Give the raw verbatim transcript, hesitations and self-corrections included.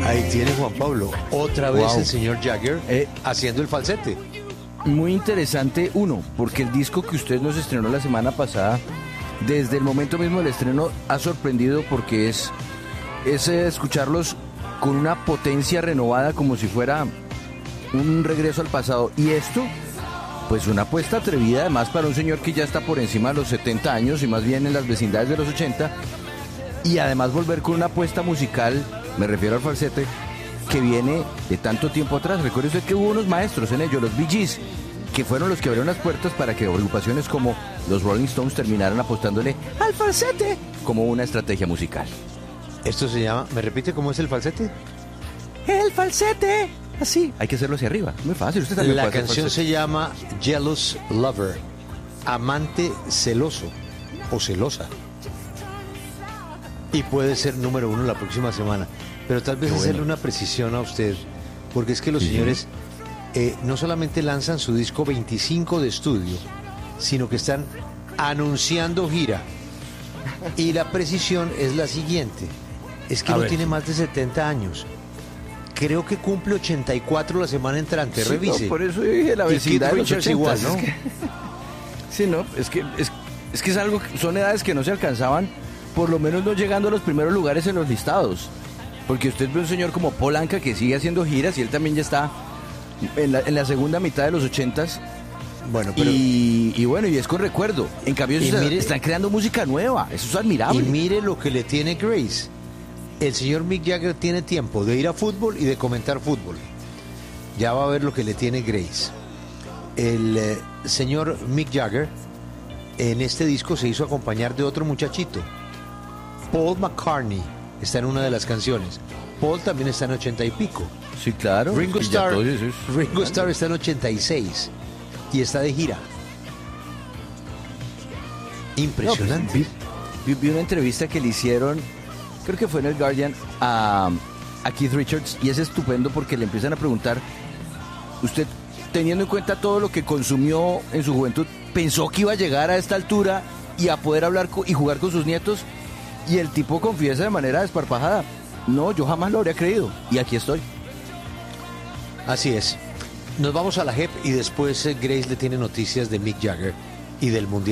Ahí tiene Juan Pablo, otra vez Wow. el señor Jagger Eh, haciendo el falsete. Muy interesante, uno, porque el disco que usted nos estrenó la semana pasada, desde el momento mismo del estreno, ha sorprendido porque es, es eh, escucharlos con una potencia renovada como si fuera un regreso al pasado. Y esto, pues una apuesta atrevida además para un señor que ya está por encima de los setenta años y más bien en las vecindades de los ochenta. Y además volver con una apuesta musical, me refiero al falsete, que viene de tanto tiempo atrás. Recuerde usted que hubo unos maestros en ello, los Bee Gees, que fueron los que abrieron las puertas para que agrupaciones como los Rolling Stones terminaran apostándole al falsete como una estrategia musical. Esto se llama, ¿me repite cómo es el falsete? ¡El falsete! Así, hay que hacerlo hacia arriba, muy fácil. Usted también La puede hacer canción falsete. se llama Jealous Lover, amante celoso o celosa. Y puede ser número uno la próxima semana. Pero tal vez Qué bueno. hacerle una precisión a usted, porque es que los Sí. señores eh, no solamente lanzan su disco veinticinco de estudio, sino que están anunciando gira. Y la precisión es la siguiente, es que A no ver. tiene más de setenta años. Creo que cumple ochenta y cuatro la semana entrante, Sí, revise. no, por eso dije la Y vecindad Keith de los Richards ochentas, igual, ¿no? es que- sí, no, es que es, es que es algo, que- son edades que no se alcanzaban, por lo menos no llegando a los primeros lugares en los listados. Porque usted ve un señor como Paul Anka que sigue haciendo giras y él también ya está en la, en la segunda mitad de los ochentas. Bueno, pero Y, y bueno, y es con recuerdo. En cambio, Y ellos mire- están creando música nueva. Eso es admirable. Y mire lo que le tiene Grace. El señor Mick Jagger tiene tiempo de ir a fútbol y de comentar fútbol. Ya va a ver lo que le tiene Grace. El eh, señor Mick Jagger en este disco se hizo acompañar de otro muchachito. Paul McCartney está en una de las canciones. Paul también está en ochenta y pico. Sí, claro. Ringo Y ya Starr, todo eso es- Ringo Starr está en ochenta y seis y está de gira. Impresionante. No, pues, vi, vi- vi una entrevista que le hicieron, creo que fue en el Guardian, a, a Keith Richards, y es estupendo porque le empiezan a preguntar, usted, teniendo en cuenta todo lo que consumió en su juventud, ¿pensó que iba a llegar a esta altura y a poder hablar co- y jugar con sus nietos? Y el tipo confiesa de manera desparpajada, no, yo jamás lo habría creído, y aquí estoy. Así es. Nos vamos a la J E P y después eh, Grace le tiene noticias de Mick Jagger y del Mundial.